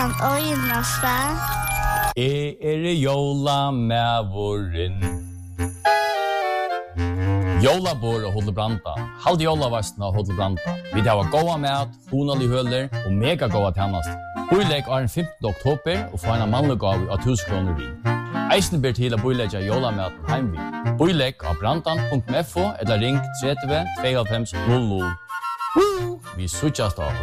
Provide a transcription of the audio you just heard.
tan øynasta. Jólamævurin. Jólabor og Hotelbranda. Halde jólavasten av Hotelbranda. Vi har goda mat, hunalig høler og mega goda tjennast. Boilegg er den 15. oktober og får en mannlig gav av 1000 kroner vi. Eisen ber til å boilegge jólamaten heimvi. Boilegg av brandan.fo eller ring 30 92 00. Vi suttjast av